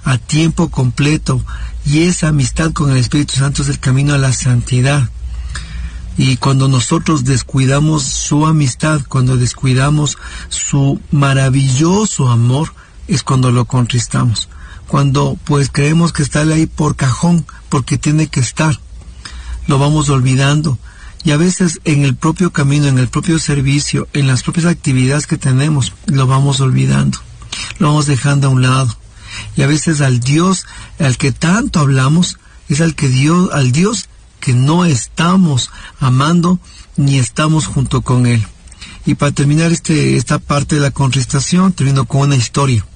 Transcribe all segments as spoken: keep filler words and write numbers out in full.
a tiempo completo, y esa amistad con el Espíritu Santo es el camino a la santidad. Y cuando nosotros descuidamos su amistad, cuando descuidamos su maravilloso amor, es cuando lo contristamos. Cuando pues creemos que está ahí por cajón, porque tiene que estar, lo vamos olvidando. Y a veces en el propio camino, en el propio servicio, en las propias actividades que tenemos, lo vamos olvidando, lo vamos dejando a un lado. Y a veces al Dios al que tanto hablamos, es al que Dios, al Dios que no estamos amando ni estamos junto con Él. Y para terminar este, esta parte de la contristación, termino con una historia.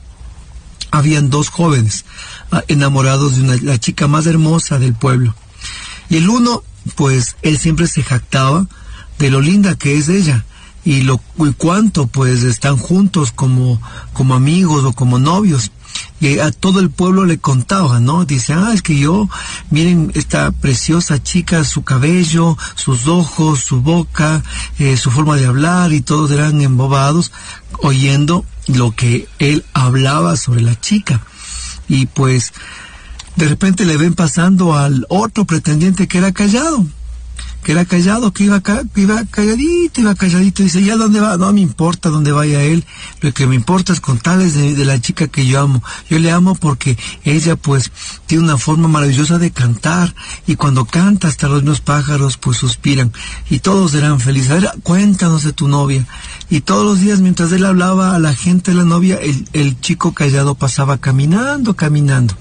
Habían dos jóvenes enamorados de una, la chica más hermosa del pueblo. Y el uno, pues, él siempre se jactaba de lo linda que es ella, y lo y cuánto, pues, están juntos como, como amigos o como novios. Y a todo el pueblo le contaba, ¿no? Dice, ah, es que yo, miren esta preciosa chica, su cabello, sus ojos, su boca, eh, su forma de hablar, y todos eran embobados oyendo lo que él hablaba sobre la chica. Y pues, de repente le ven pasando al otro pretendiente que era callado, que era callado, que iba acá, que iba calladito, iba calladito, y dice, ¿ya dónde va? No me importa dónde vaya él, lo que me importa es contarles de, de la chica que yo amo. Yo le amo porque ella, pues, tiene una forma maravillosa de cantar, y cuando canta hasta los mismos pájaros, pues, suspiran, y todos eran felices. A ver, cuéntanos de tu novia. Y todos los días, mientras él hablaba a la gente de la novia, el, el chico callado pasaba caminando, caminando.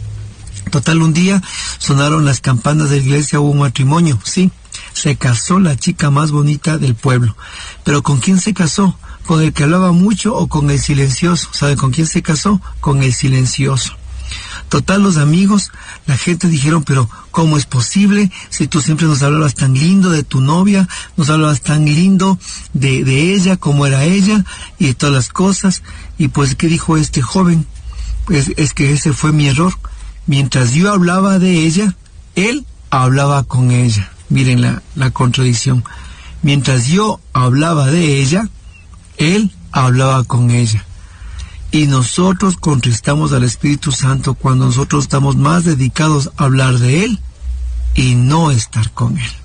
Total, un día sonaron las campanas de la iglesia, hubo un matrimonio, sí. Se casó la chica más bonita del pueblo. ¿Pero con quién se casó? ¿Con el que hablaba mucho o con el silencioso? ¿Saben con quién se casó? Con el silencioso. Total, los amigos, la gente dijeron, pero ¿cómo es posible? Si tú siempre nos hablabas tan lindo de tu novia, nos hablabas tan lindo de, de ella, cómo era ella, y de todas las cosas. Y pues, ¿qué dijo este joven? Pues es que ese fue mi error. Mientras yo hablaba de ella, él hablaba con ella. Miren la, la contradicción. Mientras yo hablaba de ella, él hablaba con ella. Y nosotros contristamos al Espíritu Santo cuando nosotros estamos más dedicados a hablar de él y no estar con él.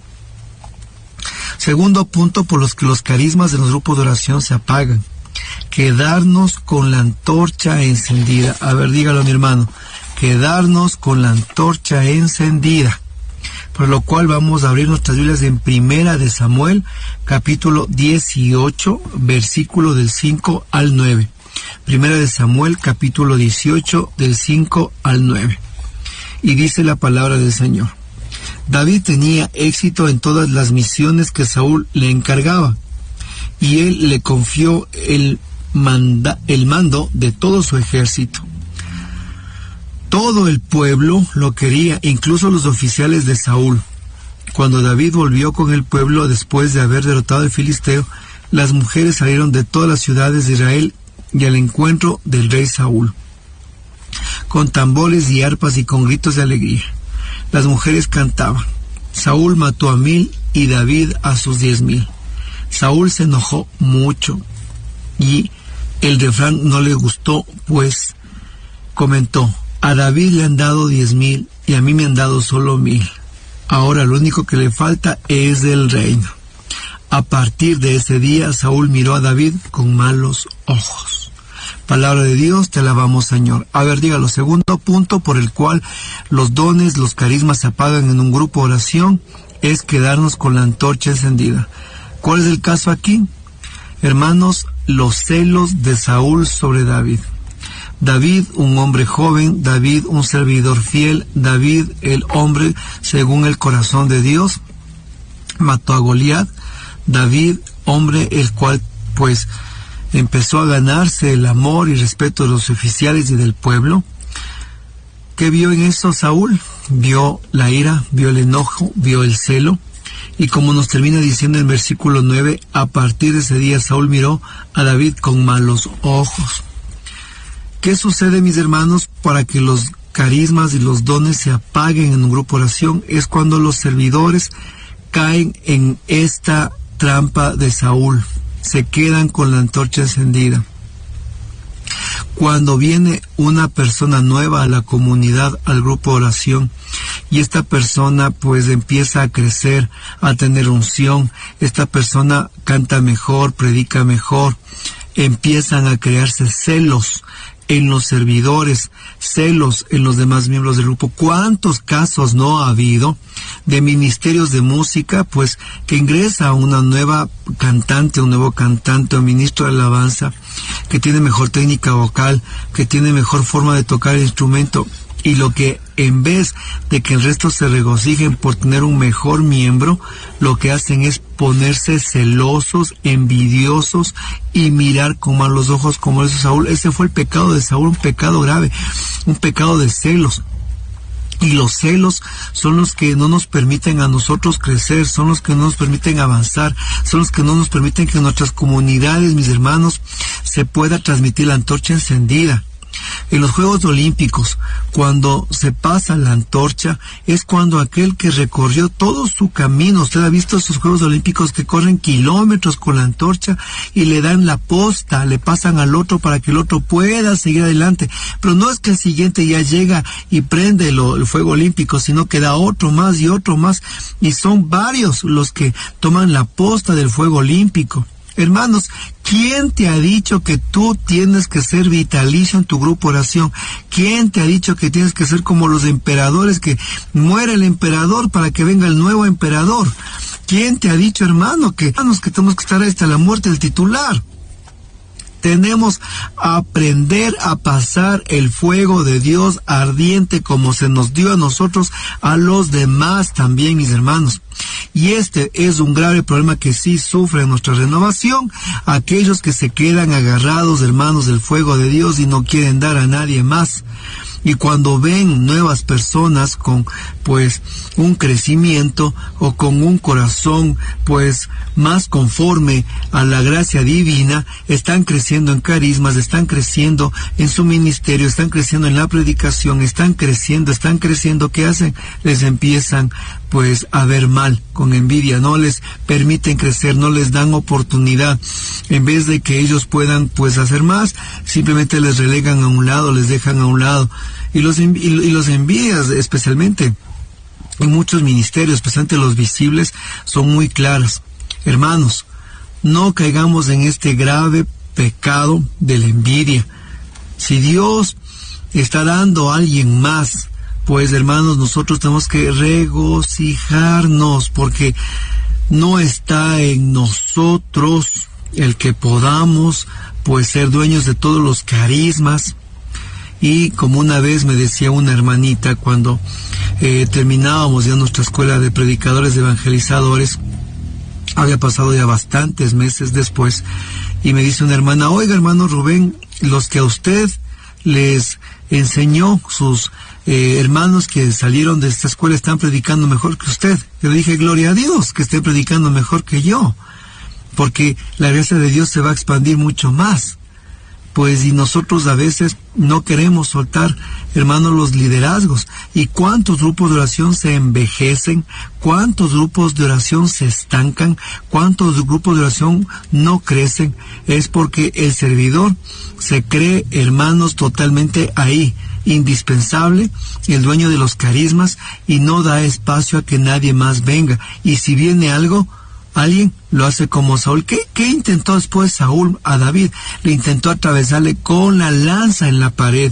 Segundo punto por los que los carismas de los grupos de oración se apagan. Quedarnos con la antorcha encendida. A ver, dígalo, mi hermano. Quedarnos con la antorcha encendida. Por lo cual vamos a abrir nuestras Biblias en Primera de Samuel, capítulo dieciocho, versículo del cinco al nueve. Primera de Samuel, capítulo dieciocho, del cinco al nueve. Y dice la palabra del Señor. David tenía éxito en todas las misiones que Saúl le encargaba, y él le confió el, manda, el mando de todo su ejército. Todo el pueblo lo quería, incluso los oficiales de Saúl. Cuando David volvió con el pueblo después de haber derrotado al filisteo, las mujeres salieron de todas las ciudades de Israel y al encuentro del rey Saúl, con tambores y arpas y con gritos de alegría. Las mujeres cantaban, Saúl mató a mil y David a sus diez mil. Saúl se enojó mucho y el refrán no le gustó, pues comentó, a David le han dado diez mil y a mí me han dado solo mil. Ahora lo único que le falta es el reino. A partir de ese día, Saúl miró a David con malos ojos. Palabra de Dios, te alabamos, Señor. A ver, dígalo. Segundo punto por el cual los dones, los carismas se apagan en un grupo de oración, es quedarnos con la antorcha encendida. ¿Cuál es el caso aquí? Hermanos, los celos de Saúl sobre David. David, un hombre joven, David, un servidor fiel, David, el hombre según el corazón de Dios, mató a Goliat. David, hombre el cual pues empezó a ganarse el amor y respeto de los oficiales y del pueblo. ¿Qué vio en eso Saúl? Vio la ira, vio el enojo, vio el celo. Y como nos termina diciendo en el versículo nueve, a partir de ese día Saúl miró a David con malos ojos. ¿Qué sucede, mis hermanos, para que los carismas y los dones se apaguen en un grupo de oración? Es cuando los servidores caen en esta trampa de Saúl, se quedan con la antorcha encendida. Cuando viene una persona nueva a la comunidad, al grupo de oración, y esta persona pues empieza a crecer, a tener unción, esta persona canta mejor, predica mejor, empiezan a crearse celos en los servidores, celos en los demás miembros del grupo. ¿Cuántos casos no ha habido de ministerios de música, pues, que ingresa una nueva cantante, un nuevo cantante o ministro de alabanza, que tiene mejor técnica vocal, que tiene mejor forma de tocar el instrumento, y lo que en vez de que el resto se regocijen por tener un mejor miembro, lo que hacen es ponerse celosos, envidiosos y mirar con malos ojos, como hizo Saúl? Ese fue el pecado de Saúl, un pecado grave, un pecado de celos. Y los celos son los que no nos permiten a nosotros crecer, son los que no nos permiten avanzar, son los que no nos permiten que en nuestras comunidades, mis hermanos, se pueda transmitir la antorcha encendida. En los Juegos Olímpicos, cuando se pasa la antorcha, es cuando aquel que recorrió todo su camino, usted ha visto esos Juegos Olímpicos que corren kilómetros con la antorcha y le dan la posta, le pasan al otro para que el otro pueda seguir adelante, pero no es que el siguiente ya llega y prende lo, el fuego olímpico, sino que da otro más y otro más, y son varios los que toman la posta del fuego olímpico. Hermanos, ¿quién te ha dicho que tú tienes que ser vitalicio en tu grupo oración? ¿Quién te ha dicho que tienes que ser como los emperadores, que muere el emperador para que venga el nuevo emperador? ¿Quién te ha dicho, hermano, que, hermanos, que tenemos que estar hasta la muerte del titular? Tenemos a aprender a pasar el fuego de Dios ardiente como se nos dio a nosotros, a los demás también, mis hermanos. Y este es un grave problema que sí sufre nuestra renovación, aquellos que se quedan agarrados, hermanos, del fuego de Dios y no quieren dar a nadie más. Y cuando ven nuevas personas con, pues, un crecimiento o con un corazón, pues, más conforme a la gracia divina, están creciendo en carismas, están creciendo en su ministerio, están creciendo en la predicación, están creciendo, están creciendo, ¿qué hacen? Les empiezan, pues, a ver mal, con envidia, no les permiten crecer, no les dan oportunidad. En vez de que ellos puedan, pues, hacer más, simplemente les relegan a un lado, les dejan a un lado. Y los, y los envidias, especialmente en muchos ministerios, especialmente los visibles, son muy claras. Hermanos, no caigamos en este grave pecado de la envidia. Si Dios está dando a alguien más, pues, hermanos, nosotros tenemos que regocijarnos, porque no está en nosotros el que podamos, pues, ser dueños de todos los carismas. Y como una vez me decía una hermanita, cuando eh, terminábamos ya nuestra escuela de predicadores, de evangelizadores, había pasado ya bastantes meses después, y me dice una hermana: oiga, hermano Rubén, los que a usted les enseñó, sus eh, hermanos que salieron de esta escuela, están predicando mejor que usted. Yo dije: gloria a Dios que esté predicando mejor que yo, porque la gracia de Dios se va a expandir mucho más. Pues, y nosotros a veces no queremos soltar, hermanos, los liderazgos. ¿Y cuántos grupos de oración se envejecen? ¿Cuántos grupos de oración se estancan? ¿Cuántos grupos de oración no crecen? Es porque el servidor se cree, hermanos, totalmente ahí, indispensable, el dueño de los carismas, y no da espacio a que nadie más venga. Y si viene algo, alguien lo hace como Saúl. ¿Qué, qué intentó después Saúl a David? Le intentó atravesarle con la lanza en la pared.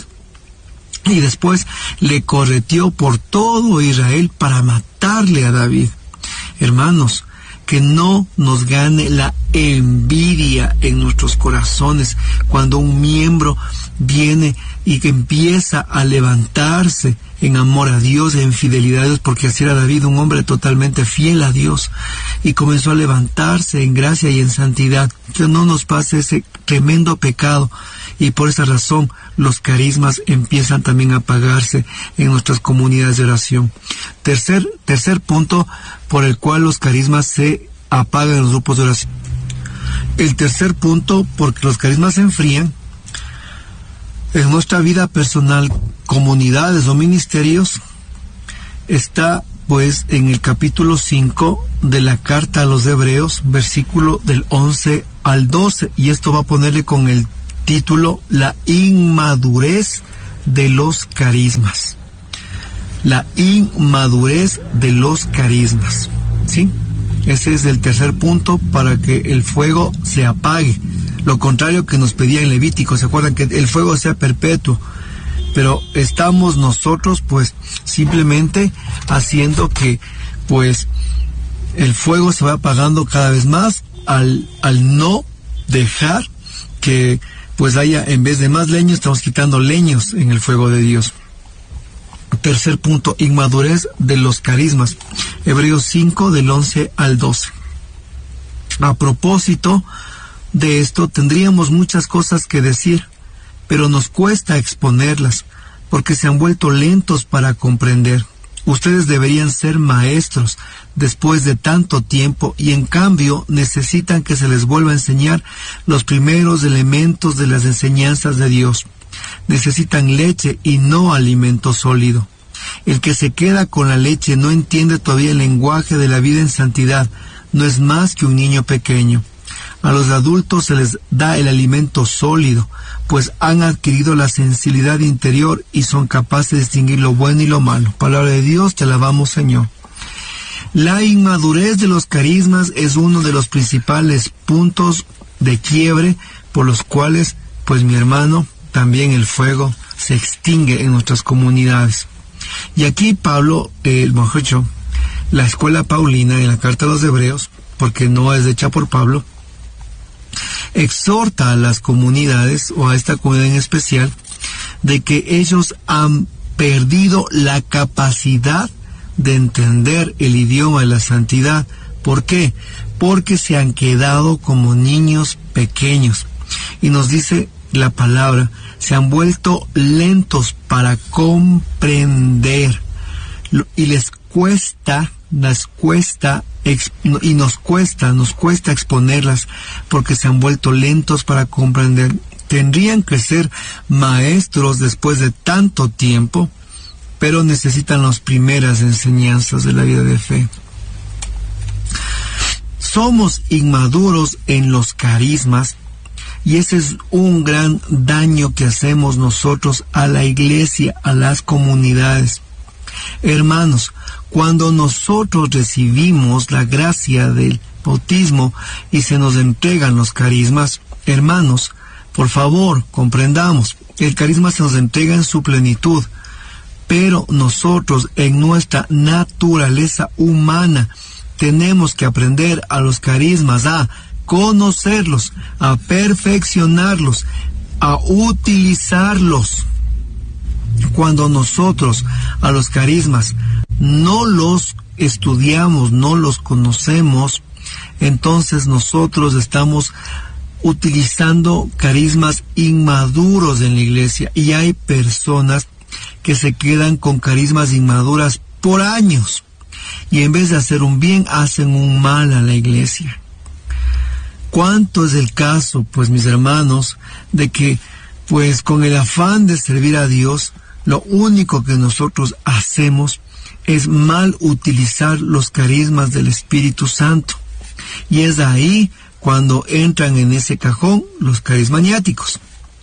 Y después le correteó por todo Israel para matarle a David. Hermanos, que no nos gane la envidia en nuestros corazones cuando un miembro viene y que empieza a levantarse en amor a Dios, en fidelidad a Dios, porque así era David, un hombre totalmente fiel a Dios, y comenzó a levantarse en gracia y en santidad. Que no nos pase ese tremendo pecado, y por esa razón los carismas empiezan también a apagarse en nuestras comunidades de oración. Tercer, tercer punto por el cual los carismas se apagan en los grupos de oración. El tercer punto, porque los carismas se enfrían, en nuestra vida personal, comunidades o ministerios, está pues en el capítulo cinco de la carta a los Hebreos, versículo del once al doce, y esto va a ponerle con el título La inmadurez de los carismas. La inmadurez de los carismas, ¿sí? Ese es el tercer punto para que el fuego se apague. Lo contrario que nos pedía en Levítico, ¿se acuerdan? Que el fuego sea perpetuo. Pero estamos nosotros pues simplemente haciendo que pues el fuego se va apagando cada vez más al, al no dejar que pues haya, en vez de más leños, estamos quitando leños en el fuego de Dios. Tercer punto, inmadurez de los carismas. Hebreos cinco, del once al doce. A propósito de esto, tendríamos muchas cosas que decir, pero nos cuesta exponerlas, porque se han vuelto lentos para comprender. Ustedes deberían ser maestros después de tanto tiempo y en cambio necesitan que se les vuelva a enseñar los primeros elementos de las enseñanzas de Dios. Necesitan leche y no alimento sólido. El que se queda con la leche no entiende todavía el lenguaje de la vida en santidad, no es más que un niño pequeño. A los adultos se les da el alimento sólido, pues han adquirido la sensibilidad interior y son capaces de distinguir lo bueno y lo malo. Palabra de Dios, te alabamos, Señor. La inmadurez de los carismas es uno de los principales puntos de quiebre por los cuales, pues mi hermano, también el fuego se extingue en nuestras comunidades. Y aquí Pablo, el mejor dicho, la escuela paulina en la carta a los Hebreos, porque no es hecha por Pablo, exhorta a las comunidades, o a esta comunidad en especial, de que ellos han perdido la capacidad de entender el idioma de la santidad. ¿Por qué? Porque se han quedado como niños pequeños. Y nos dice la palabra, se han vuelto lentos para comprender. Y les cuesta, les cuesta, y nos cuesta, nos cuesta exponerlas porque se han vuelto lentos para comprender. Tendrían que ser maestros después de tanto tiempo, pero necesitan las primeras enseñanzas de la vida de fe. Somos inmaduros en los carismas y ese es un gran daño que hacemos nosotros a la iglesia, a las comunidades. Hermanos, cuando nosotros recibimos la gracia del bautismo y se nos entregan los carismas, hermanos, por favor, comprendamos, el carisma se nos entrega en su plenitud, pero nosotros en nuestra naturaleza humana tenemos que aprender a los carismas, a conocerlos, a perfeccionarlos, a utilizarlos. Cuando nosotros a los carismas no los estudiamos, no los conocemos, entonces nosotros estamos utilizando carismas inmaduros en la iglesia, y hay personas que se quedan con carismas inmaduras por años y en vez de hacer un bien hacen un mal a la iglesia. ¿Cuánto es el caso, pues mis hermanos, de que pues con el afán de servir a Dios, lo único que nosotros hacemos es mal utilizar los carismas del Espíritu Santo? Y es ahí cuando entran en ese cajón los carismaniáticos.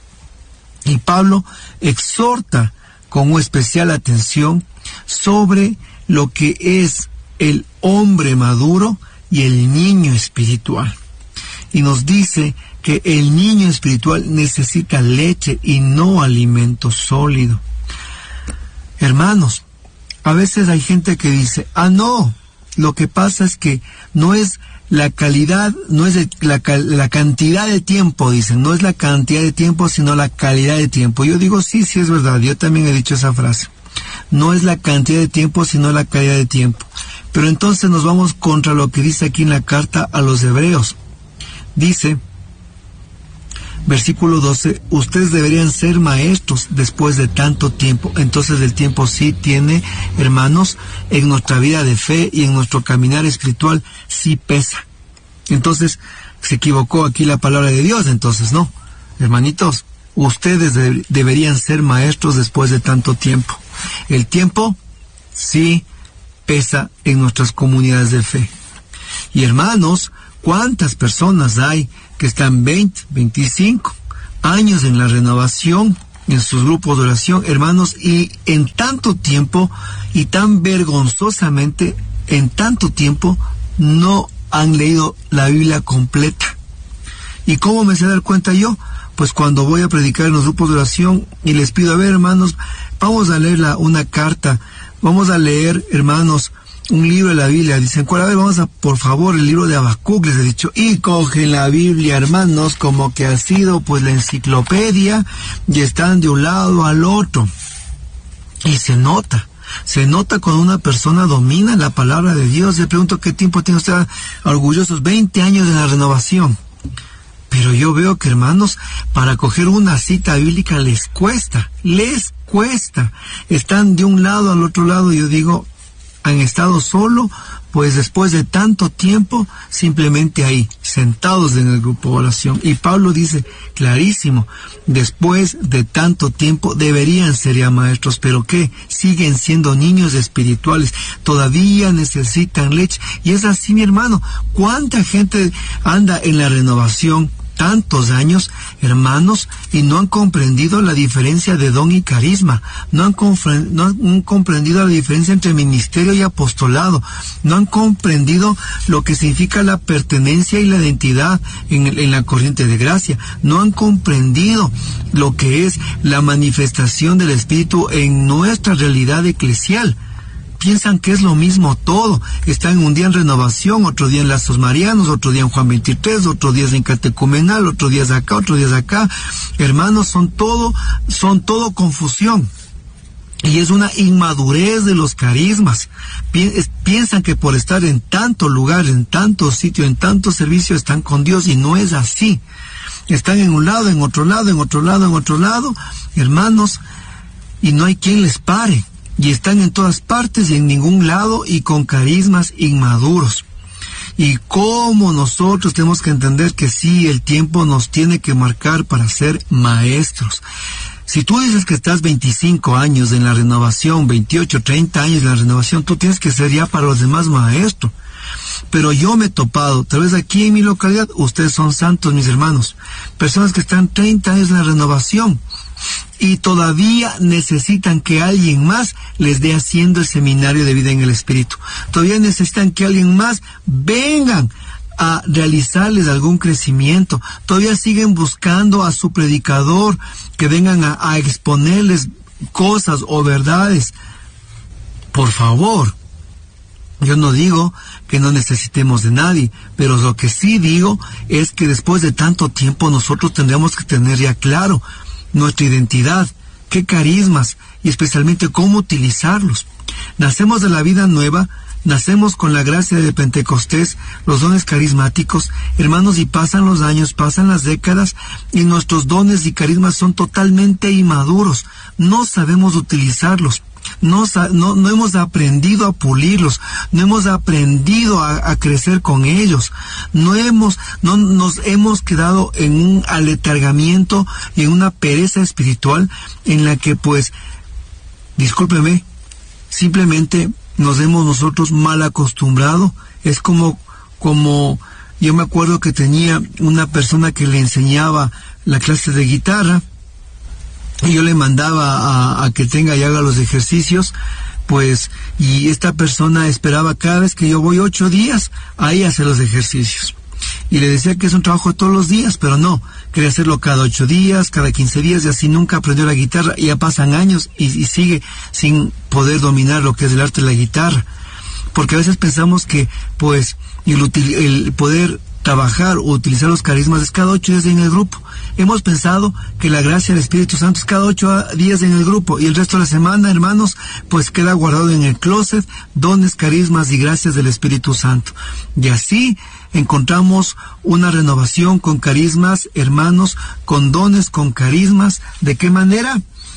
Y Pablo exhorta con una especial atención sobre lo que es el hombre maduro y el niño espiritual. Y nos dice que el niño espiritual necesita leche y no alimento sólido. Hermanos, a veces hay gente que dice, ah no, lo que pasa es que no es la calidad, no es la, la cantidad de tiempo, dicen, no es la cantidad de tiempo, sino la calidad de tiempo. Yo digo, sí, sí es verdad, yo también he dicho esa frase. No es la cantidad de tiempo, sino la calidad de tiempo. Pero entonces nos vamos contra lo que dice aquí en la carta a los Hebreos. Dice, versículo doce, ustedes deberían ser maestros después de tanto tiempo. Entonces el tiempo sí tiene, hermanos, en nuestra vida de fe y en nuestro caminar espiritual, sí pesa. Entonces, se equivocó aquí la palabra de Dios, entonces no. Hermanitos, ustedes de- deberían ser maestros después de tanto tiempo. El tiempo sí pesa en nuestras comunidades de fe. Y hermanos, ¿cuántas personas hay que están veinte, veinticinco, años en la renovación, en sus grupos de oración, hermanos, y en tanto tiempo y tan vergonzosamente, en tanto tiempo, no han leído la Biblia completa. ¿Y cómo me sé dar cuenta yo? Pues cuando voy a predicar en los grupos de oración y les pido, a ver, hermanos, vamos a leer la, una carta, vamos a leer, hermanos, un libro de la Biblia. Dicen, ¿cuál? A ver, vamos a, por favor, el libro de Habacuc, les he dicho, y cogen la Biblia, hermanos, como que ha sido, pues, la enciclopedia, y están de un lado al otro. Y se nota, se nota cuando una persona domina la palabra de Dios. Le pregunto, ¿qué tiempo tiene usted? Orgullosos, veinte años de la renovación. Pero yo veo que, hermanos, para coger una cita bíblica les cuesta, les cuesta. Están de un lado al otro lado, y yo digo, han estado solo, pues después de tanto tiempo, simplemente ahí, sentados en el grupo de oración. Y Pablo dice clarísimo, después de tanto tiempo deberían ser ya maestros, pero ¿qué? Siguen siendo niños espirituales, todavía necesitan leche. Y es así, mi hermano, ¿cuánta gente anda en la renovación tantos años, hermanos, y no han comprendido la diferencia de don y carisma? No han, no han comprendido la diferencia entre ministerio y apostolado. No han comprendido lo que significa la pertenencia y la identidad en, en la corriente de gracia. No han comprendido lo que es la manifestación del Espíritu en nuestra realidad eclesial. Piensan que es lo mismo todo. Están un día en renovación, otro día en lazos marianos, otro día en Juan veintitrés, otro día en catecumenal, otro día es acá, otro día es acá. Hermanos, son todo, son todo confusión. Y es una inmadurez de los carismas. Piensan que por estar en tanto lugar, en tanto sitio, en tanto servicio, están con Dios, y no es así. Están en un lado, en otro lado, en otro lado, en otro lado, hermanos, y no hay quien les pare. Y están en todas partes y en ningún lado, y con carismas inmaduros. Y cómo nosotros tenemos que entender que sí, el tiempo nos tiene que marcar para ser maestros. Si tú dices que estás veinticinco años en la renovación, veintiocho, treinta años en la renovación, tú tienes que ser ya para los demás maestro. Pero yo me he topado, tal vez aquí en mi localidad, ustedes son santos, mis hermanos, personas que están treinta años en la renovación y todavía necesitan que alguien más les dé haciendo el seminario de vida en el Espíritu. Todavía necesitan que alguien más vengan a realizarles algún crecimiento. Todavía siguen buscando a su predicador que vengan a, a exponerles cosas o verdades. Por favor, yo no digo que no necesitemos de nadie, pero lo que sí digo es que después de tanto tiempo nosotros tendríamos que tener ya claro nuestra identidad, qué carismas y especialmente cómo utilizarlos. Nacemos de la vida nueva, nacemos con la gracia de Pentecostés, los dones carismáticos, hermanos, y pasan los años, pasan las décadas, y nuestros dones y carismas son totalmente inmaduros. No sabemos utilizarlos. No, no, no hemos aprendido a pulirlos, no hemos aprendido a, a crecer con ellos, no hemos, no nos hemos quedado en un aletargamiento y en una pereza espiritual en la que, pues, discúlpeme, simplemente nos hemos nosotros mal acostumbrado. Es como, como, yo me acuerdo que tenía una persona que le enseñaba la clase de guitarra, y yo le mandaba a, a que tenga y haga los ejercicios, pues, y esta persona esperaba cada vez que yo voy ocho días, ahí hacer los ejercicios. Y le decía que es un trabajo de todos los días, pero no, quería hacerlo cada ocho días, cada quince días, y así nunca aprendió la guitarra, y ya pasan años y, y sigue sin poder dominar lo que es el arte de la guitarra. Porque a veces pensamos que, pues, el, el poder trabajar o utilizar los carismas es cada ocho días en el grupo. Hemos pensado que la gracia del Espíritu Santo es cada ocho días en el grupo, y el resto de la semana, hermanos, pues queda guardado en el closet dones, carismas y gracias del Espíritu Santo. Y así encontramos una renovación con carismas, hermanos, con dones, con carismas. ¿De qué manera?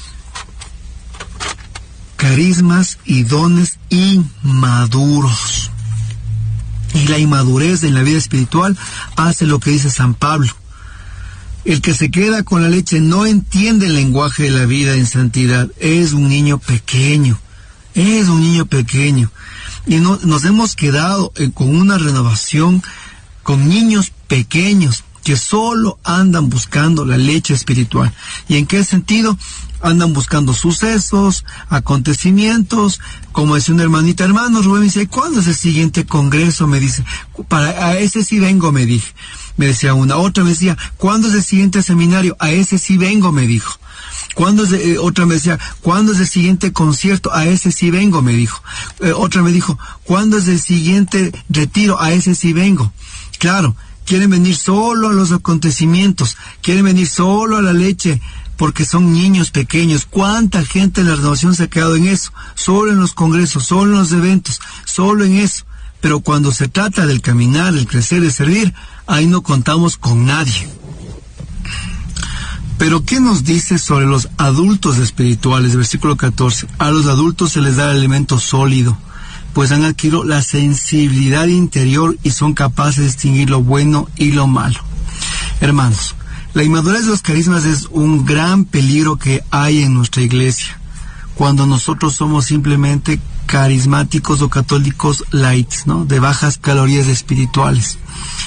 Carismas y dones inmaduros. Y la inmadurez en la vida espiritual hace lo que dice San Pablo. El que se queda con la leche no entiende el lenguaje de la vida en santidad. Es un niño pequeño. Es un niño pequeño. Y no, nos hemos quedado eh, con una renovación, con niños pequeños, que solo andan buscando la leche espiritual. ¿Y en qué sentido? Andan buscando sucesos, acontecimientos, como decía una hermanita, hermano Rubén, me dice, ¿cuándo es el siguiente congreso? Me dice, para a ese sí vengo, me dije. Me decía una, otra me decía, ¿cuándo es el siguiente seminario? A ese sí vengo, me dijo. ¿Cuándo es de, eh, otra me decía, ¿cuándo es el siguiente concierto? A ese sí vengo, me dijo. Eh, otra me dijo, ¿cuándo es el siguiente retiro? A ese sí vengo. Claro, quieren venir solo a los acontecimientos, quieren venir solo a la leche, porque son niños pequeños. ¿Cuánta gente en la renovación se ha quedado en eso? Solo en los congresos, solo en los eventos, solo en eso. Pero cuando se trata del caminar, del crecer, de servir, ahí no contamos con nadie. Pero ¿qué nos dice sobre los adultos espirituales? Versículo catorce. A los adultos se les da el alimento sólido, pues han adquirido la sensibilidad interior y son capaces de distinguir lo bueno y lo malo. Hermanos, la inmadurez de los carismas es un gran peligro que hay en nuestra iglesia, cuando nosotros somos simplemente carismáticos o católicos light, ¿no? De bajas calorías espirituales.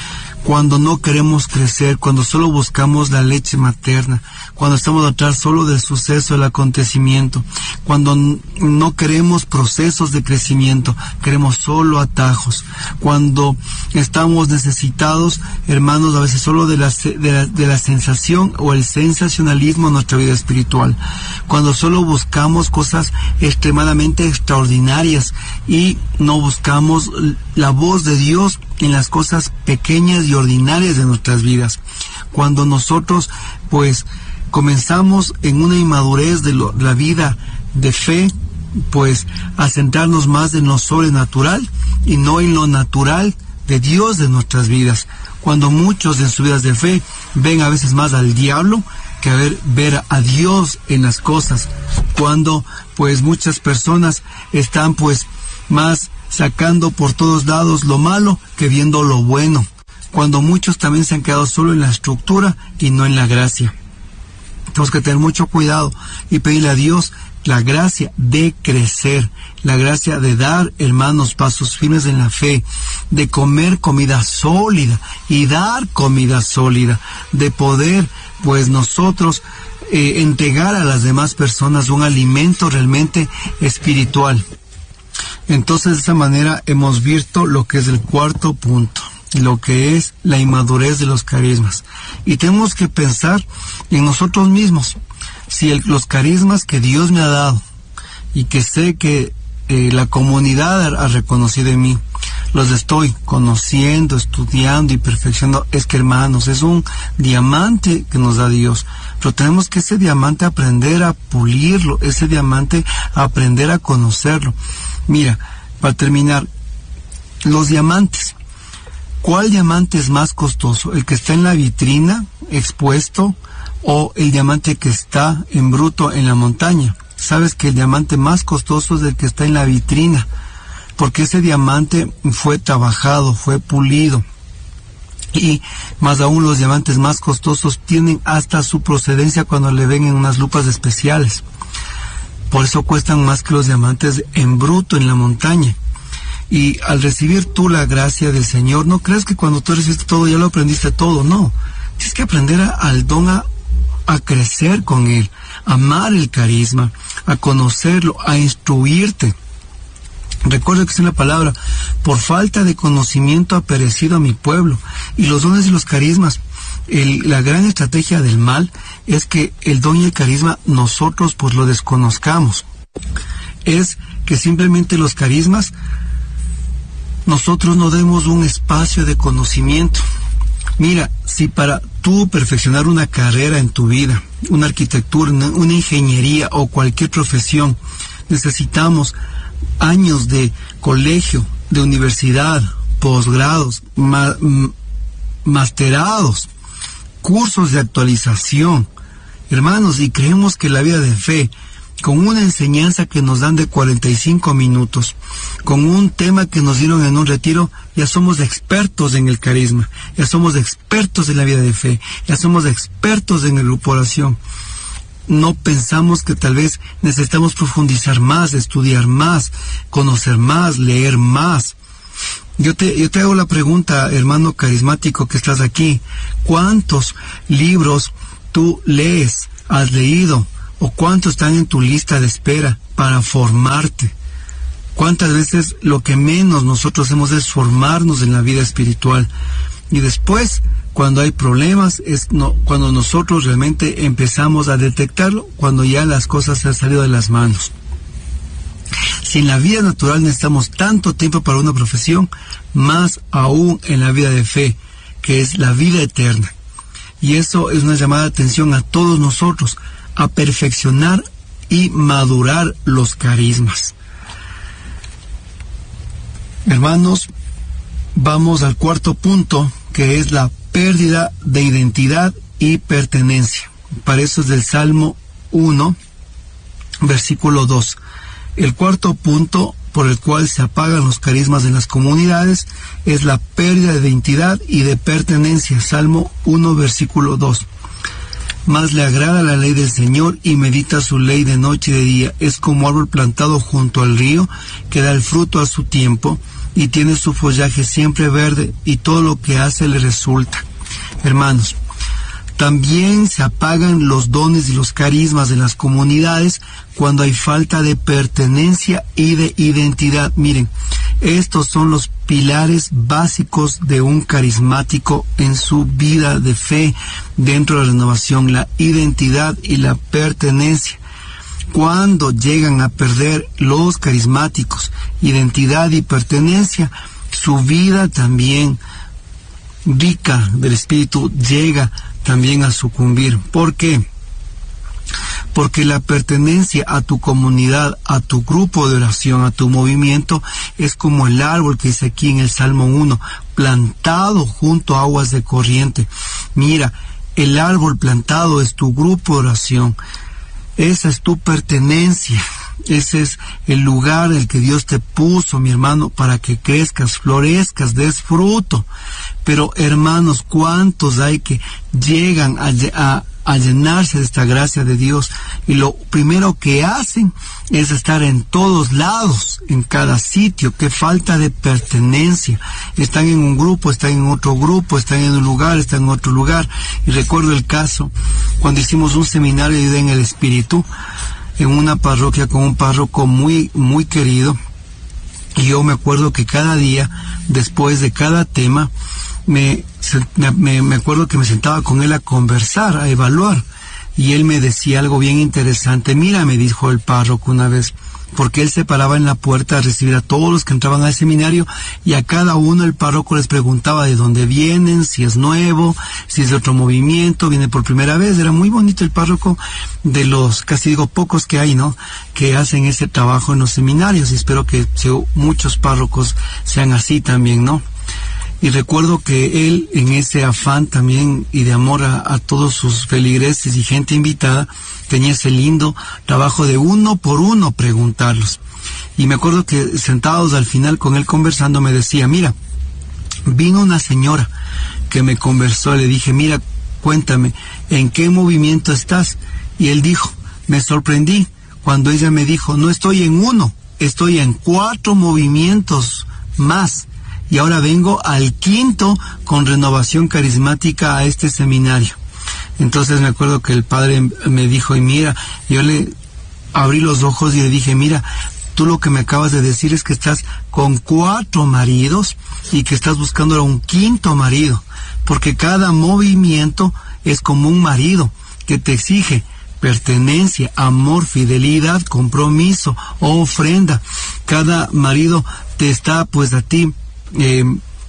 Cuando no queremos crecer, cuando solo buscamos la leche materna, cuando estamos atrás solo del suceso, del acontecimiento, cuando no queremos procesos de crecimiento, queremos solo atajos, cuando estamos necesitados, hermanos, a veces solo de la, de la, de la sensación o el sensacionalismo en nuestra vida espiritual, cuando solo buscamos cosas extremadamente extraordinarias y no buscamos la voz de Dios en las cosas pequeñas y ordinarias de nuestras vidas. Cuando nosotros, pues, comenzamos en una inmadurez de, lo, de la vida de fe, pues, a centrarnos más en lo sobrenatural y no en lo natural de Dios de nuestras vidas. Cuando muchos en sus vidas de fe ven a veces más al diablo que a ver, ver a Dios en las cosas. Cuando, pues, muchas personas están, pues, más sacando por todos lados lo malo que viendo lo bueno, cuando muchos también se han quedado solo en la estructura y no en la gracia. Tenemos que tener mucho cuidado y pedirle a Dios la gracia de crecer, la gracia de dar, hermanos, pasos firmes en la fe, de comer comida sólida y dar comida sólida, de poder, pues, nosotros eh, entregar a las demás personas un alimento realmente espiritual. Entonces, de esa manera hemos visto lo que es el cuarto punto, lo que es la inmadurez de los carismas. Y tenemos que pensar en nosotros mismos. Si el, los carismas que Dios me ha dado y que sé que eh, la comunidad ha, ha reconocido en mí, los estoy conociendo, estudiando y perfeccionando, es que, hermanos, es un diamante que nos da Dios. Pero tenemos que ese diamante aprender a pulirlo, ese diamante aprender a conocerlo. Mira, para terminar, los diamantes. ¿Cuál diamante es más costoso? ¿El que está en la vitrina, expuesto, o el diamante que está en bruto en la montaña? Sabes que el diamante más costoso es el que está en la vitrina, porque ese diamante fue trabajado, fue pulido. Y más aún, los diamantes más costosos tienen hasta su procedencia cuando le ven en unas lupas especiales. Por eso cuestan más que los diamantes en bruto en la montaña. Y al recibir tú la gracia del Señor, no creas que cuando tú recibiste todo ya lo aprendiste todo, no. Tienes que aprender a, al don a, a crecer con Él, a amar el carisma, a conocerlo, a instruirte. Recuerda que es una palabra, por falta de conocimiento ha perecido a mi pueblo. Y los dones y los carismas, el, la gran estrategia del mal es que el don y el carisma nosotros pues lo desconozcamos. Es que simplemente los carismas nosotros no demos un espacio de conocimiento. Mira, si para tú perfeccionar una carrera en tu vida, una arquitectura, una, una ingeniería o cualquier profesión, necesitamos años de colegio, de universidad, posgrados, ma, m, masterados, cursos de actualización, hermanos, y creemos que la vida de fe, con una enseñanza que nos dan de cuarenta y cinco minutos, con un tema que nos dieron en un retiro, ya somos expertos en el carisma, ya somos expertos en la vida de fe, ya somos expertos en el grupo oración. No pensamos que tal vez necesitamos profundizar más, estudiar más, conocer más, leer más. Yo te, yo te hago la pregunta, hermano carismático que estás aquí. ¿Cuántos libros tú lees, has leído, o cuántos están en tu lista de espera para formarte? ¿Cuántas veces lo que menos nosotros hacemos es formarnos en la vida espiritual? Y después, cuando hay problemas, es no, cuando nosotros realmente empezamos a detectarlo, cuando ya las cosas se han salido de las manos. Si en la vida natural necesitamos tanto tiempo para una profesión, más aún en la vida de fe, que es la vida eterna. Y eso es una llamada de atención a todos nosotros, a perfeccionar y madurar los carismas. Hermanos, vamos al cuarto punto, que es la pérdida de identidad y pertenencia. Para eso es del Salmo uno, versículo dos. El cuarto punto por el cual se apagan los carismas en las comunidades es la pérdida de identidad y de pertenencia. Salmo uno, versículo dos. Más le agrada la ley del Señor y medita su ley de noche y de día. Es como árbol plantado junto al río, que da el fruto a su tiempo y tiene su follaje siempre verde, y todo lo que hace le resulta. Hermanos, también se apagan los dones y los carismas en las comunidades cuando hay falta de pertenencia y de identidad. Miren, estos son los pilares básicos de un carismático en su vida de fe dentro de la renovación: la identidad y la pertenencia. Cuando llegan a perder los carismáticos identidad y pertenencia, su vida también rica del Espíritu llega también a sucumbir. ¿Por qué? Porque la pertenencia a tu comunidad, a tu grupo de oración, a tu movimiento, es como el árbol que dice aquí en el Salmo uno, plantado junto a aguas de corriente. Mira, el árbol plantado es tu grupo de oración. Esa es tu pertenencia. Ese es el lugar en el que Dios te puso, mi hermano, para que crezcas, florezcas, des fruto. Pero, hermanos, ¿cuántos hay que llegan a, a, a llenarse de esta gracia de Dios? Y lo primero que hacen es estar en todos lados, en cada sitio. Qué falta de pertenencia. Están en un grupo, están en otro grupo, están en un lugar, están en otro lugar. Y recuerdo el caso cuando hicimos un seminario de vida en el Espíritu en una parroquia con un párroco muy, muy querido. Y yo me acuerdo que cada día, después de cada tema, me, me, me acuerdo que me sentaba con él a conversar, a evaluar. Y él me decía algo bien interesante. Mira, me dijo el párroco una vez, porque él se paraba en la puerta a recibir a todos los que entraban al seminario, y a cada uno el párroco les preguntaba de dónde vienen, si es nuevo, si es de otro movimiento, viene por primera vez. Era muy bonito el párroco, de los, casi digo, pocos que hay, ¿no?, que hacen ese trabajo en los seminarios, y espero que muchos párrocos sean así también, ¿no? Y recuerdo que él, en ese afán también y de amor a, a todos sus feligreses y gente invitada, tenía ese lindo trabajo de uno por uno preguntarlos. Y me acuerdo que sentados al final con él conversando me decía, mira, vino una señora que me conversó, le dije, mira, cuéntame, ¿en qué movimiento estás? Y él dijo, me sorprendí cuando ella me dijo, no estoy en uno, estoy en cuatro movimientos más. Y ahora vengo al quinto con renovación carismática a este seminario. Entonces me acuerdo que el padre me dijo, y mira, yo le abrí los ojos y le dije, mira, tú lo que me acabas de decir es que estás con cuatro maridos y que estás buscando a un quinto marido, porque cada movimiento es como un marido que te exige pertenencia, amor, fidelidad, compromiso, ofrenda. Cada marido te está, pues, a ti Eh,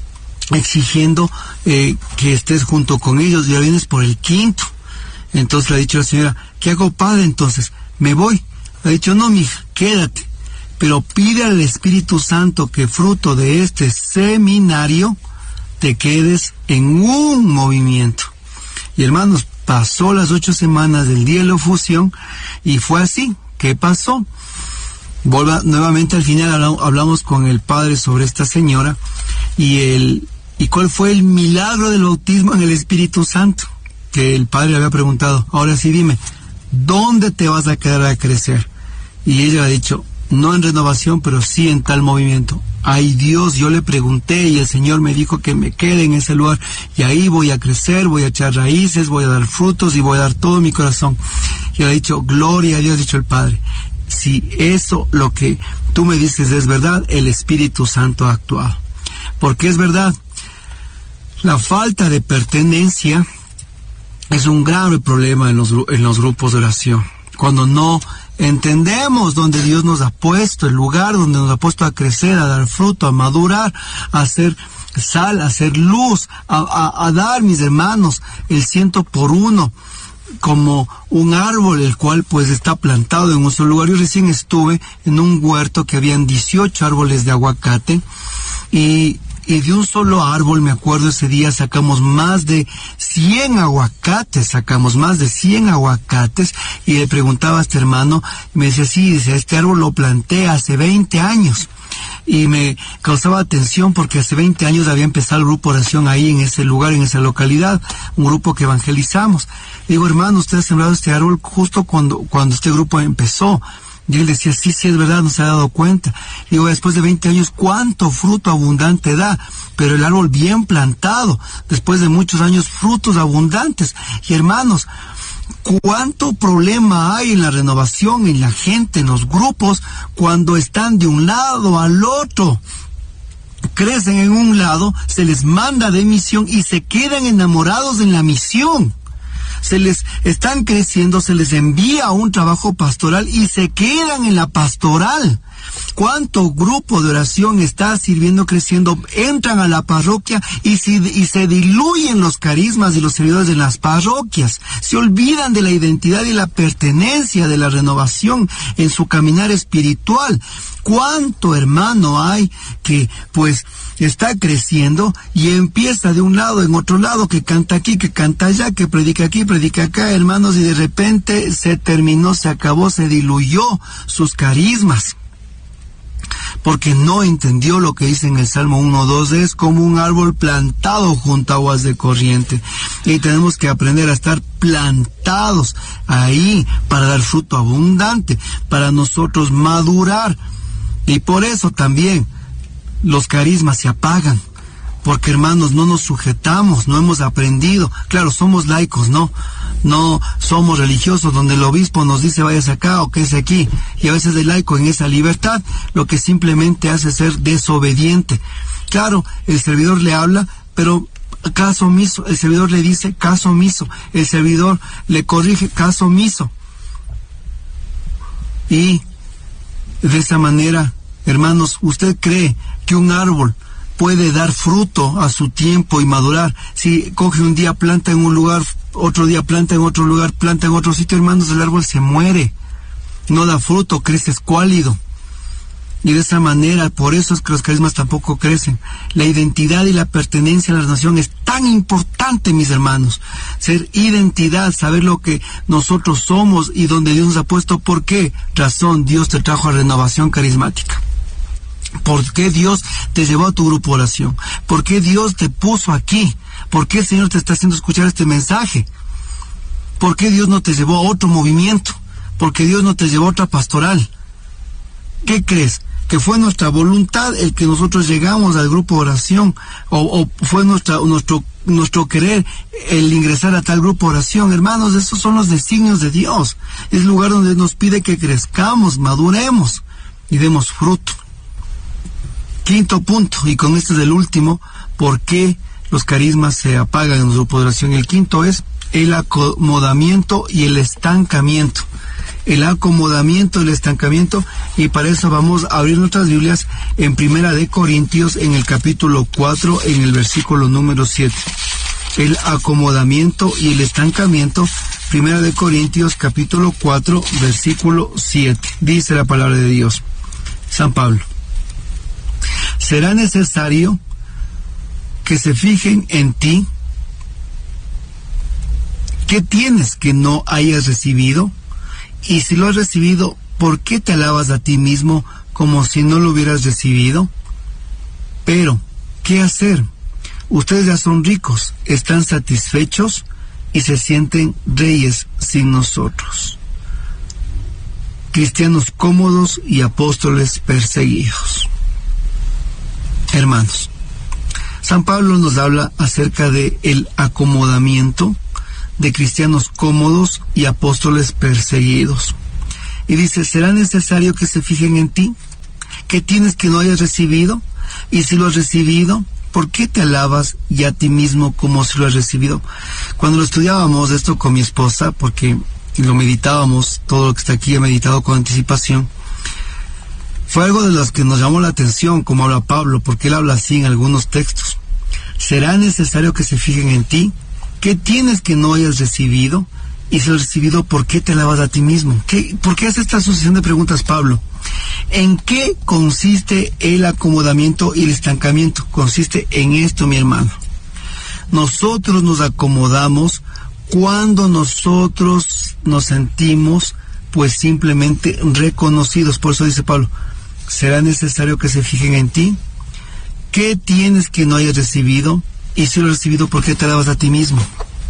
exigiendo eh, que estés junto con ellos. Ya vienes por el quinto. Entonces le ha dicho la señora, ¿qué hago, padre? Entonces, me voy. Le ha dicho, no, mija, quédate, pero pide al Espíritu Santo que fruto de este seminario te quedes en un movimiento. Y hermanos, pasó las ocho semanas del día de la fusión y fue así. ¿Qué pasó? Volva, nuevamente al final hablamos con el padre sobre esta señora y el y cuál fue el milagro del bautismo en el Espíritu Santo, que el padre le había preguntado, ahora sí dime, ¿dónde te vas a quedar a crecer? Y ella ha dicho, no en renovación, pero sí en tal movimiento. ay Dios, yo le pregunté y el Señor me dijo que me quede en ese lugar y ahí voy a crecer, voy a echar raíces, voy a dar frutos y voy a dar todo mi corazón. Y le he dicho, gloria a Dios, ha dicho el Padre. Si eso, lo que tú me dices es verdad, el Espíritu Santo ha actuado. Porque es verdad, la falta de pertenencia es un grave problema en los, en los grupos de oración. Cuando no entendemos donde Dios nos ha puesto, el lugar donde nos ha puesto a crecer, a dar fruto, a madurar, a hacer sal, a hacer luz, a, a, a dar, mis hermanos, el ciento por uno, como un árbol, el cual pues está plantado en un solo lugar. Yo recién estuve en un huerto que habían dieciocho árboles de aguacate y Y de un solo árbol, me acuerdo ese día, sacamos más de cien aguacates, sacamos más de cien aguacates, y le preguntaba a este hermano, y me decía, sí, dice, este árbol lo planté hace veinte años, y me causaba atención porque hace veinte años había empezado el grupo de oración ahí en ese lugar, en esa localidad, un grupo que evangelizamos. Le digo, hermano, usted ha sembrado este árbol justo cuando, cuando este grupo empezó. Y él decía, sí, sí, es verdad, no se ha dado cuenta. Digo, después de veinte años, ¿cuánto fruto abundante da? Pero el árbol bien plantado, después de muchos años, frutos abundantes. Y hermanos, ¿cuánto problema hay en la renovación, en la gente, en los grupos, cuando están de un lado al otro? Crecen en un lado, se les manda de misión y se quedan enamorados en la misión. Se les están creciendo, se les envía a un trabajo pastoral y se quedan en la pastoral. ¿Cuánto grupo de oración está sirviendo, creciendo? Entran a la parroquia y, si, y se diluyen los carismas y los servidores de las parroquias. Se olvidan de la identidad y la pertenencia de la renovación en su caminar espiritual. ¿Cuánto hermano hay que pues está creciendo y empieza de un lado en otro lado, que canta aquí, que canta allá, que predica aquí, predica acá, hermanos, y de repente se terminó, se acabó, se diluyó sus carismas? Porque no entendió lo que dice en el Salmo uno dos, es como un árbol plantado junto a aguas de corriente. Y tenemos que aprender a estar plantados ahí para dar fruto abundante, para nosotros madurar. Y por eso también los carismas se apagan, porque hermanos, no nos sujetamos, no hemos aprendido. Claro, somos laicos, ¿no? No somos religiosos donde el obispo nos dice váyase acá o quédese aquí, y a veces el laico en esa libertad lo que simplemente hace es ser desobediente. Claro, el servidor le habla, pero caso omiso. El servidor le dice caso omiso, el servidor le corrige caso omiso, y de esa manera, hermanos, ¿usted cree que un árbol puede dar fruto a su tiempo y madurar? Si coge un día, planta en un lugar, otro día planta en otro lugar, planta en otro sitio, hermanos, el árbol se muere, no da fruto, crece escuálido. Y de esa manera, por eso es que los carismas tampoco crecen. La identidad y la pertenencia a la nación es tan importante, mis hermanos. Ser identidad, saber lo que nosotros somos y donde Dios nos ha puesto. ¿Por qué razón Dios te trajo a Renovación Carismática? ¿Por qué Dios te llevó a tu grupo de oración? ¿Por qué Dios te puso aquí? ¿Por qué el Señor te está haciendo escuchar este mensaje? ¿Por qué Dios no te llevó a otro movimiento? ¿Por qué Dios no te llevó a otra pastoral? ¿Qué crees? ¿Que fue nuestra voluntad el que nosotros llegamos al grupo de oración? ¿O, o fue nuestra, nuestro, nuestro querer el ingresar a tal grupo de oración? Hermanos, esos son los designios de Dios. Es el lugar donde nos pide que crezcamos, maduremos y demos fruto. Quinto punto, y con este es el último, ¿por qué los carismas se apagan en el grupo de oración? El quinto es el acomodamiento y el estancamiento. El acomodamiento, el estancamiento, y para eso vamos a abrir nuestras Biblias en Primera de Corintios, en el capítulo cuatro, en el versículo número siete. El acomodamiento y el estancamiento, Primera de Corintios, capítulo cuatro, versículo siete. Dice la palabra de Dios, San Pablo: será necesario que se fijen en ti. ¿Qué tienes que no hayas recibido? Y si lo has recibido, ¿por qué te alabas a ti mismo como si no lo hubieras recibido? Pero, ¿qué hacer? Ustedes ya son ricos, están satisfechos y se sienten reyes sin nosotros. Cristianos cómodos y apóstoles perseguidos. Hermanos, San Pablo nos habla acerca de el acomodamiento de cristianos cómodos y apóstoles perseguidos. Y dice, ¿será necesario que se fijen en ti? ¿Qué tienes que no hayas recibido? Y si lo has recibido, ¿por qué te alabas y a ti mismo como si lo has recibido? Cuando lo estudiábamos esto con mi esposa, porque lo meditábamos, todo lo que está aquí he meditado con anticipación, fue algo de los que nos llamó la atención, como habla Pablo, porque él habla así en algunos textos. ¿Será necesario que se fijen en ti? ¿Qué tienes que no hayas recibido? Y si lo has recibido, ¿por qué te alabas a ti mismo? ¿Qué, ¿Por qué hace esta sucesión de preguntas, Pablo? ¿En qué consiste el acomodamiento y el estancamiento? Consiste en esto, mi hermano. Nosotros nos acomodamos cuando nosotros nos sentimos, pues, simplemente reconocidos. Por eso dice Pablo, ¿será necesario que se fijen en ti? ¿Qué tienes que no hayas recibido? Y si lo has recibido, ¿por qué te alabas a ti mismo?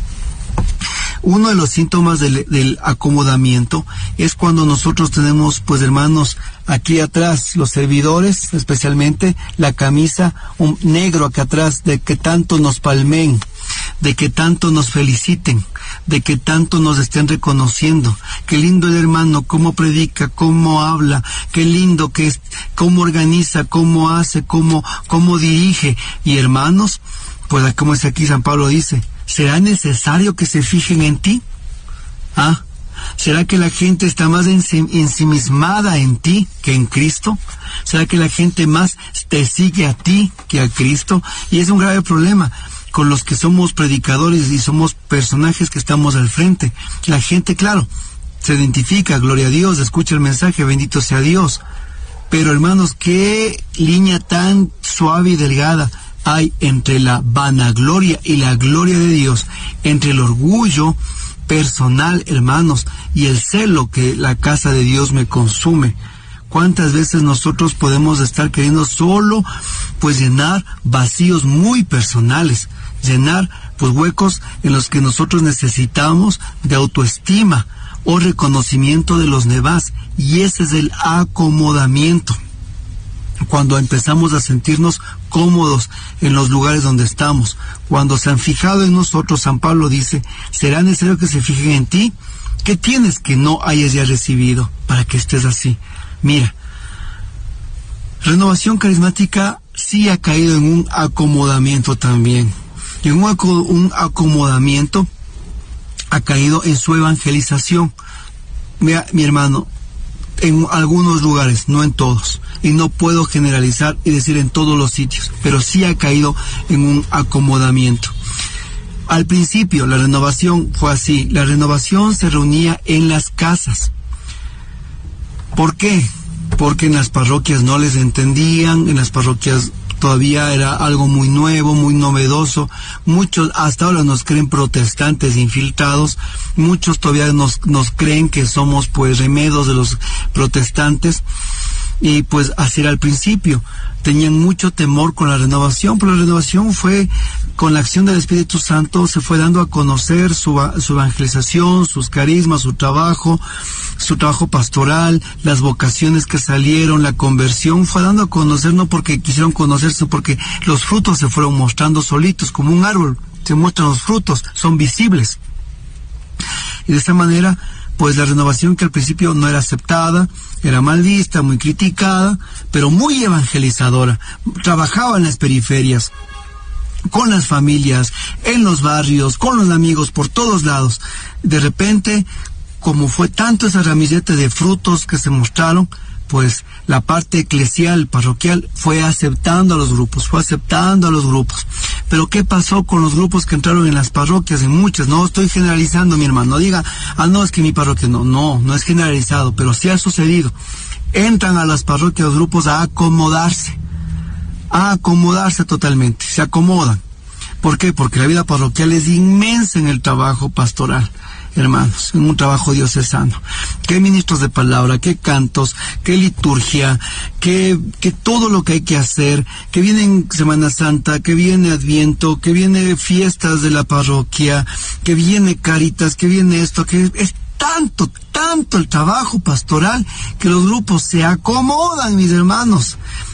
Uno de los síntomas del, del acomodamiento es cuando nosotros tenemos, pues hermanos, aquí atrás, los servidores, especialmente, la camisa un negro acá atrás, de que tanto nos palmen, de que tanto nos feliciten, de que tanto nos estén reconociendo. Qué lindo el hermano, cómo predica, cómo habla, qué lindo que es, cómo organiza, cómo hace, cómo, cómo dirige. Y hermanos, pues como es aquí San Pablo dice, ¿será necesario que se fijen en ti? ¿Ah? ¿Será que la gente está más ensimismada en ti que en Cristo? ¿Será que la gente más te sigue a ti que a Cristo? Y es un grave problema con los que somos predicadores y somos personajes que estamos al frente. La gente, claro, se identifica, gloria a Dios, escucha el mensaje, bendito sea Dios. Pero hermanos, qué línea tan suave y delgada hay entre la vanagloria y la gloria de Dios, entre el orgullo personal, hermanos, y el celo que la casa de Dios me consume. ¿Cuántas veces nosotros podemos estar queriendo solo, pues, llenar vacíos muy personales, llenar, pues, huecos en los que nosotros necesitamos de autoestima o reconocimiento de los demás? Y ese es el acomodamiento. Cuando empezamos a sentirnos cómodos en los lugares donde estamos, cuando se han fijado en nosotros, San Pablo dice, ¿será necesario que se fijen en ti? ¿Qué tienes que no hayas ya recibido para que estés así? Mira, Renovación Carismática sí ha caído en un acomodamiento también. Y un, aco- un acomodamiento ha caído en su evangelización. Mira, mi hermano, en algunos lugares, no en todos, y no puedo generalizar y decir en todos los sitios, pero sí ha caído en un acomodamiento. Al principio, la renovación fue así. La renovación se reunía en las casas. ¿Por qué? Porque en las parroquias no les entendían, en las parroquias todavía era algo muy nuevo, muy novedoso. Muchos hasta ahora nos creen protestantes infiltrados, muchos todavía nos, nos creen que somos, pues, remedos de los protestantes. Y pues así era al principio, tenían mucho temor con la renovación, pero la renovación fue, con la acción del Espíritu Santo, se fue dando a conocer su, su evangelización, sus carismas, su trabajo, su trabajo pastoral, las vocaciones que salieron, la conversión, fue dando a conocer, no porque quisieron conocerse, porque los frutos se fueron mostrando solitos, como un árbol, se muestran los frutos, son visibles. Y de esta manera, pues la renovación, que al principio no era aceptada, era mal vista, muy criticada, pero muy evangelizadora, trabajaba en las periferias, con las familias, en los barrios, con los amigos, por todos lados. De repente, como fue tanto esa ramillete de frutos que se mostraron, pues la parte eclesial, parroquial, fue aceptando a los grupos, fue aceptando a los grupos. Pero ¿qué pasó con los grupos que entraron en las parroquias? En muchas, no estoy generalizando, mi hermano, no diga, ah, no, es que mi parroquia, no, no, no es generalizado, pero sí ha sucedido. Entran a las parroquias los grupos a acomodarse, a acomodarse totalmente, se acomodan. ¿Por qué? Porque la vida parroquial es inmensa en el trabajo pastoral, hermanos, en un trabajo diocesano. Qué ministros de palabra, qué cantos, qué liturgia, qué, qué todo lo que hay que hacer, que viene Semana Santa, que viene Adviento, que viene fiestas de la parroquia, que viene Caritas, que viene esto, que es tanto, tanto el trabajo pastoral que los grupos se acomodan, mis hermanos.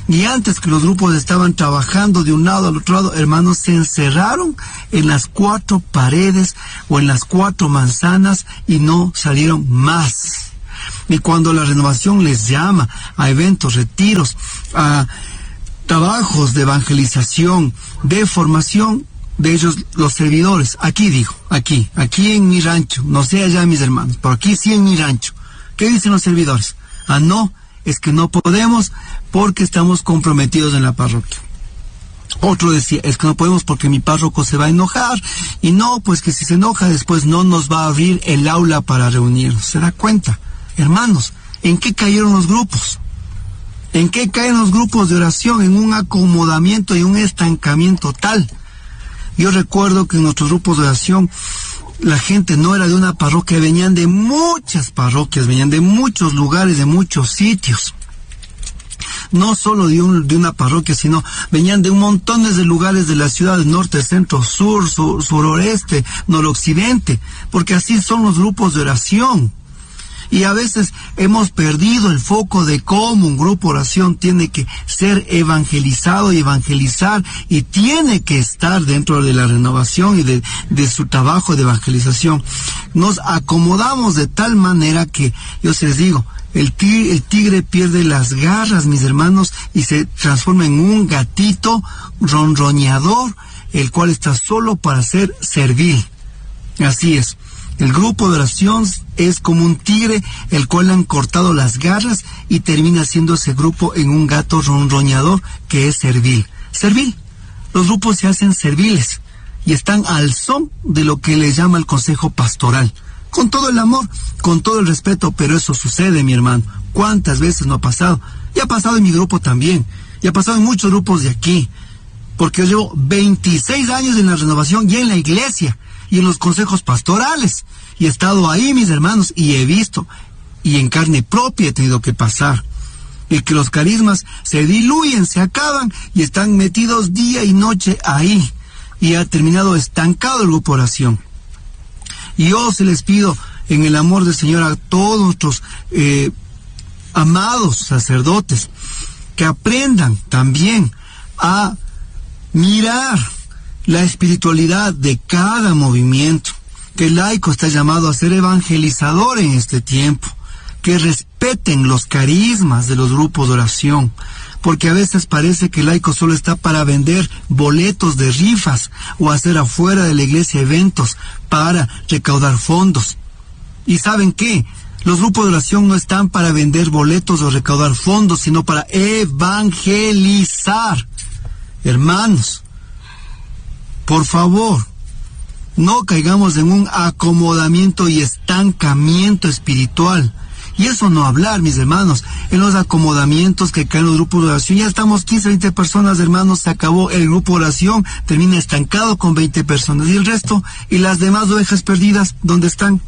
Y antes que los grupos estaban trabajando de un lado al otro lado, hermanos, se encerraron en las cuatro paredes o en las cuatro manzanas y no salieron más. Y cuando la renovación les llama a eventos, retiros, a trabajos de evangelización, de formación, de ellos los servidores, aquí digo, aquí, aquí en mi rancho, no sé allá mis hermanos, pero aquí sí en mi rancho. ¿Qué dicen los servidores? Ah, no, es que no podemos porque estamos comprometidos en la parroquia. Otro decía, es que no podemos porque mi párroco se va a enojar, y no, pues que si se enoja después no nos va a abrir el aula para reunirnos. ¿Se da cuenta? Hermanos, ¿en qué cayeron los grupos? ¿En qué caen los grupos de oración? En un acomodamiento y un estancamiento tal. Yo recuerdo que en nuestros grupos de oración la gente no era de una parroquia, venían de muchas parroquias, venían de muchos lugares, de muchos sitios. No solo de, un, de una parroquia, sino venían de un montón de lugares de la ciudad, norte, centro, sur, sur, sureste, noroccidente, porque así son los grupos de oración. Y a veces hemos perdido el foco de cómo un grupo de oración tiene que ser evangelizado y evangelizar, y tiene que estar dentro de la renovación y de, de su trabajo de evangelización. Nos acomodamos de tal manera que, yo se les digo, el tigre, el tigre pierde las garras, mis hermanos, y se transforma en un gatito ronroñador, el cual está solo para ser servil. Así es. El grupo de oración es como un tigre, el cual le han cortado las garras y termina siendo ese grupo en un gato ronroñador que es servil. Servil. Los grupos se hacen serviles y están al son de lo que les llama el consejo pastoral. Con todo el amor, con todo el respeto, pero eso sucede, mi hermano. ¿Cuántas veces no ha pasado? Y ha pasado en mi grupo también. Y ha pasado en muchos grupos de aquí. Porque yo llevo veintiséis años en la renovación y en la iglesia y en los consejos pastorales, y he estado ahí, mis hermanos, y he visto, y en carne propia he tenido que pasar, y que los carismas se diluyen, se acaban, y están metidos día y noche ahí, y ha terminado estancado el grupo de oración. Y yo se les pido, en el amor del Señor, a todos nuestros eh, amados sacerdotes, que aprendan también a mirar la espiritualidad de cada movimiento, que el laico está llamado a ser evangelizador en este tiempo, que respeten los carismas de los grupos de oración, porque a veces parece que el laico solo está para vender boletos de rifas o hacer afuera de la iglesia eventos para recaudar fondos. ¿Y saben qué? Los grupos de oración no están para vender boletos o recaudar fondos, sino para evangelizar. Hermanos, por favor, no caigamos en un acomodamiento y estancamiento espiritual. Y eso no hablar, mis hermanos, en los acomodamientos que caen los grupos de oración. Ya estamos quince, veinte personas, hermanos, se acabó el grupo de oración, termina estancado con veinte personas. ¿Y el resto? ¿Y las demás ovejas perdidas? ¿Dónde están?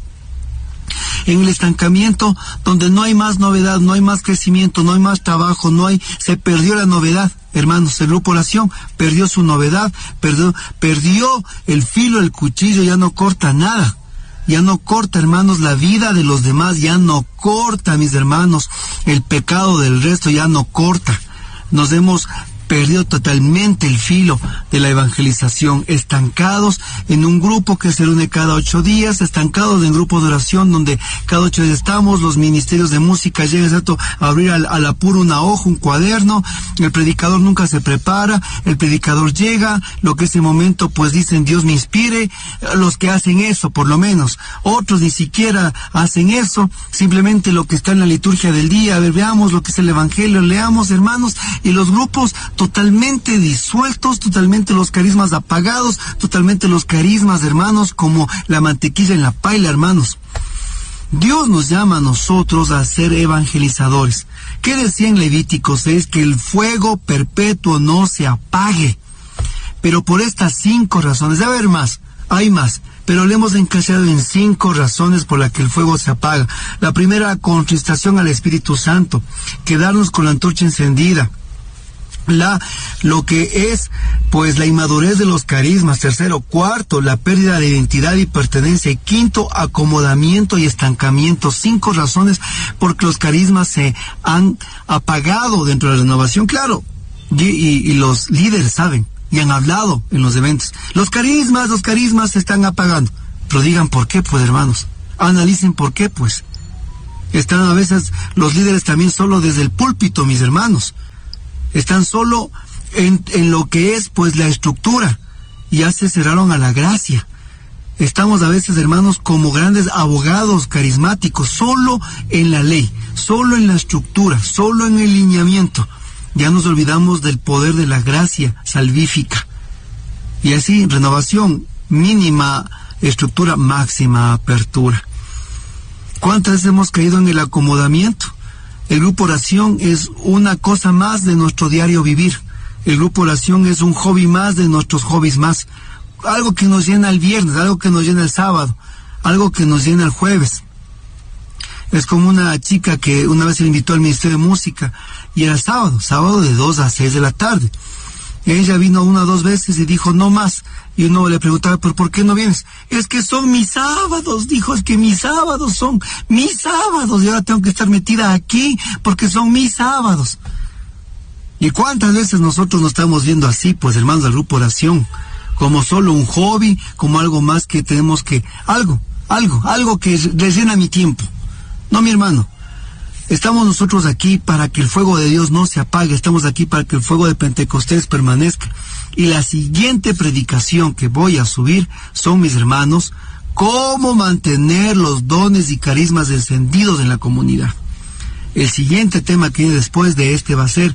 En el estancamiento, donde no hay más novedad, no hay más crecimiento, no hay más trabajo, no hay, se perdió la novedad. Hermanos, el grupo de oración perdió su novedad, perdió, perdió el filo, el cuchillo, ya no corta nada. Ya no corta, hermanos, la vida de los demás, ya no corta, mis hermanos, el pecado del resto ya no corta. Nos hemos perdido totalmente el filo de la evangelización, estancados en un grupo que se reúne cada ocho días, estancados en grupos de oración donde cada ocho días estamos, los ministerios de música llegan exacto a abrir al, al apuro una hoja, un cuaderno, el predicador nunca se prepara, el predicador llega, lo que ese momento pues dicen Dios me inspire, los que hacen eso por lo menos, otros ni siquiera hacen eso, simplemente lo que está en la liturgia del día, a ver, veamos lo que es el evangelio, leamos, hermanos, y los grupos totalmente disueltos, totalmente los carismas apagados, totalmente los carismas, hermanos, como la mantequilla en la paila, hermanos. Dios nos llama a nosotros a ser evangelizadores. ¿Qué decía en Levíticos? Es que el fuego perpetuo no se apague. Pero por estas cinco razones, debe haber más, hay más, pero le hemos encasillado en cinco razones por las que el fuego se apaga. La primera, contristación al Espíritu Santo, quedarnos con la antorcha encendida. La, lo que es, pues, la inmadurez de los carismas. Tercero. Cuarto, la pérdida de identidad y pertenencia. Y quinto, acomodamiento y estancamiento. Cinco razones por que los carismas se han apagado dentro de la renovación. Claro, y, y, y los líderes saben y han hablado en los eventos. Los carismas, los carismas se están apagando. Pero digan por qué, pues, hermanos. Analicen por qué, pues. Están a veces los líderes también solo desde el púlpito, mis hermanos. Están solo en, en lo que es, pues, la estructura. Ya se cerraron a la gracia. Estamos a veces, hermanos, como grandes abogados carismáticos, solo en la ley, solo en la estructura, solo en el lineamiento. Ya nos olvidamos del poder de la gracia salvífica. Y así, renovación, mínima estructura, máxima apertura. ¿Cuántas veces hemos caído en el acomodamiento? El grupo oración es una cosa más de nuestro diario vivir. El grupo oración es un hobby más de nuestros hobbies más. Algo que nos llena el viernes, algo que nos llena el sábado, algo que nos llena el jueves. Es como una chica que una vez se le invitó al Ministerio de Música y era sábado, sábado de dos a seis de la tarde. Ella vino una o dos veces y dijo no más. Y uno le preguntaba, ¿pero por qué no vienes? Es que son mis sábados, dijo, es que mis sábados son mis sábados y ahora tengo que estar metida aquí porque son mis sábados. ¿Y cuántas veces nosotros nos estamos viendo así, pues, hermanos del grupo oración? Como solo un hobby, como algo más que tenemos que, algo, algo, algo que les llena mi tiempo. No, mi hermano. Estamos nosotros aquí para que el fuego de Dios no se apague, estamos aquí para que el fuego de Pentecostés permanezca. Y la siguiente predicación que voy a subir son, mis hermanos, cómo mantener los dones y carismas encendidos en la comunidad. El siguiente tema que viene después de este va a ser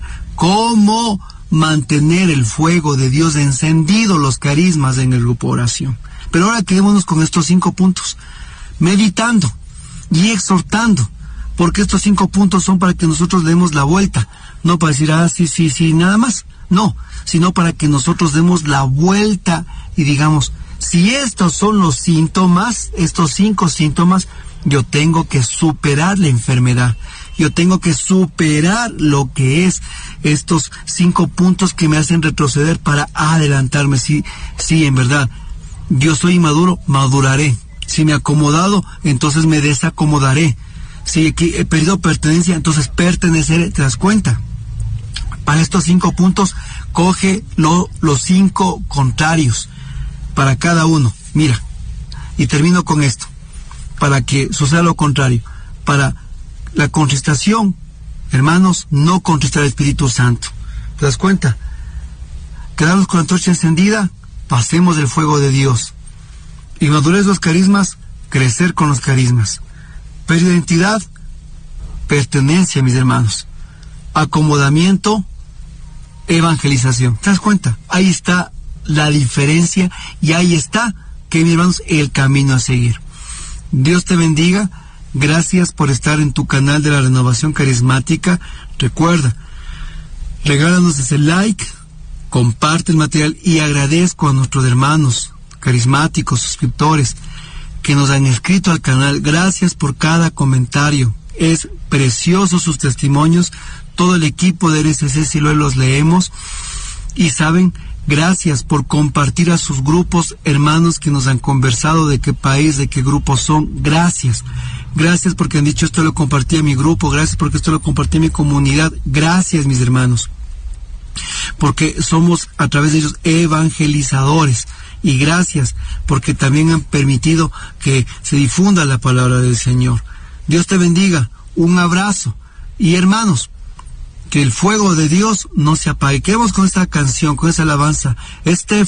cómo mantener el fuego de Dios encendido, los carismas en el grupo oración. Pero ahora quedémonos con estos cinco puntos, meditando y exhortando. Porque estos cinco puntos son para que nosotros demos la vuelta, no para decir, ah, sí, sí, sí, nada más, no, sino para que nosotros demos la vuelta y digamos, si estos son los síntomas, estos cinco síntomas, yo tengo que superar la enfermedad, yo tengo que superar lo que es estos cinco puntos que me hacen retroceder para adelantarme. Sí, sí, en verdad, yo soy inmaduro, maduraré, si me he acomodado, entonces me desacomodaré. Si he perdido pertenencia, entonces perteneceré. ¿Te das cuenta? Para estos cinco puntos, coge lo, los cinco contrarios para cada uno. Mira, y termino con esto, para que suceda lo contrario. Para la contristación, hermanos, no contristar al Espíritu Santo. ¿Te das cuenta? Quedarnos con la antorcha encendida, pasemos del fuego de Dios. Y madurez los carismas, crecer con los carismas. Pérdida de identidad, pertenencia, mis hermanos. Acomodamiento, evangelización. ¿Te das cuenta? Ahí está la diferencia y ahí está, que mis hermanos, el camino a seguir. Dios te bendiga. Gracias por estar en tu canal de la Renovación Carismática. Recuerda, regálanos ese like, comparte el material y agradezco a nuestros hermanos carismáticos, suscriptores, que nos han escrito al canal. Gracias por cada comentario. Es precioso sus testimonios. Todo el equipo de R C C Siloé los leemos. Y saben, gracias por compartir a sus grupos, hermanos que nos han conversado de qué país, de qué grupos son. Gracias. Gracias porque han dicho, esto lo compartí a mi grupo. Gracias porque esto lo compartí a mi comunidad. Gracias, mis hermanos. Porque somos a través de ellos evangelizadores. Y gracias porque también han permitido que se difunda la palabra del Señor. Dios te bendiga. Un abrazo. Y hermanos, que el fuego de Dios no se apague. Quedemos con esta canción, con esa alabanza. Este